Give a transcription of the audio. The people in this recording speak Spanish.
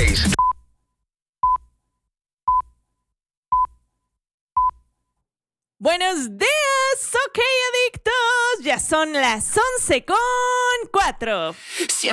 6. Buenos días, ok adictos, ya son las 11:04.